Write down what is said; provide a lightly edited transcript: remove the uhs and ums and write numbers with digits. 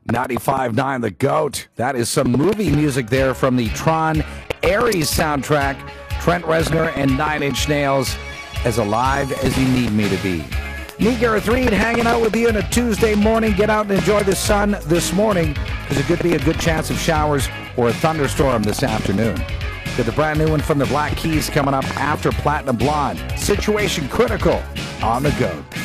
95.9 The GOAT. That is some movie music there from the Tron Ares soundtrack. Trent Reznor and Nine Inch Nails, As Alive As You Need Me to Be. Me, Gareth Reed, hanging out with you on a Tuesday morning. Get out and enjoy the sun this morning. There's a good chance of showers or a thunderstorm this afternoon. Got the brand new one from the Black Keys coming up after Platinum Blonde. Situation Critical on The GOAT.